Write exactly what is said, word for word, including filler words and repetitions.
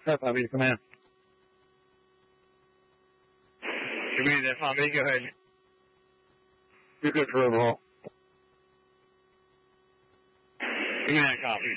That's Bobby, come in. You mean that, Bobby? Go ahead. You're good for overhaul. Give me that copy.